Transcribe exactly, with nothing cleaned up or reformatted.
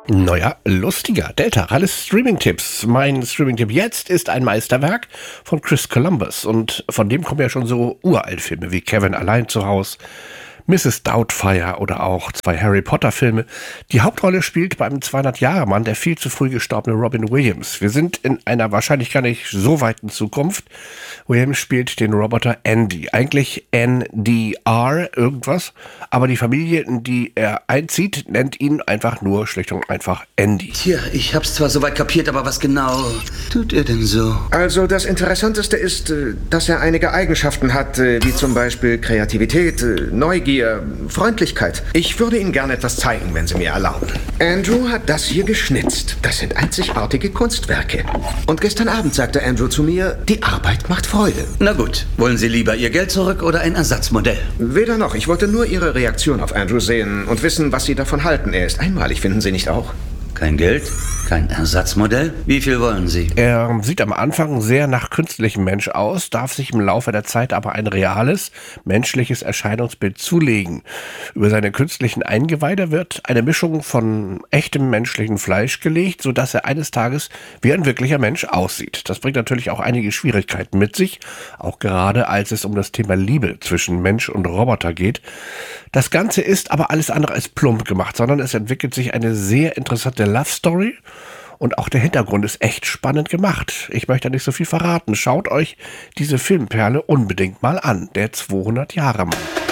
Neuer, lustiger. Delta, alles Streaming-Tipps. Mein Streaming-Tipp jetzt ist ein Meisterwerk von Chris Columbus. Und von dem kommen ja schon so Uralt-Filme wie Kevin allein zu Haus, Misses Doubtfire oder auch zwei Harry Potter-Filme. Die Hauptrolle spielt beim zweihundert-Jahre-Mann der viel zu früh gestorbene Robin Williams. Wir sind in einer wahrscheinlich gar nicht so weiten Zukunft. Williams spielt den Roboter Andy. Eigentlich N D R irgendwas. Aber die Familie, in die er einzieht, nennt ihn einfach nur schlicht und einfach Andy. Tja, ich hab's zwar soweit kapiert, aber was genau tut er denn so? Also das Interessanteste ist, dass er einige Eigenschaften hat, wie zum Beispiel Kreativität, Neugier, Freundlichkeit. Ich würde Ihnen gerne etwas zeigen, wenn Sie mir erlauben. Andrew hat das hier geschnitzt. Das sind einzigartige Kunstwerke. Und gestern Abend sagte Andrew zu mir, die Arbeit macht Freude. Na gut, wollen Sie lieber Ihr Geld zurück oder ein Ersatzmodell? Weder noch. Ich wollte nur Ihre Reaktion auf Andrew sehen und wissen, was Sie davon halten. Er ist einmalig, finden Sie nicht auch? Kein Geld? Kein Ersatzmodell? Wie viel wollen Sie? Er sieht am Anfang sehr nach künstlichem Mensch aus, darf sich im Laufe der Zeit aber ein reales, menschliches Erscheinungsbild zulegen. Über seine künstlichen Eingeweide wird eine Mischung von echtem menschlichen Fleisch gelegt, sodass er eines Tages wie ein wirklicher Mensch aussieht. Das bringt natürlich auch einige Schwierigkeiten mit sich, auch gerade als es um das Thema Liebe zwischen Mensch und Roboter geht. Das Ganze ist aber alles andere als plump gemacht, sondern es entwickelt sich eine sehr interessante Love Story und auch der Hintergrund ist echt spannend gemacht. Ich möchte nicht so viel verraten. Schaut euch diese Filmperle unbedingt mal an. Der zweihundert-Jahre-Mann.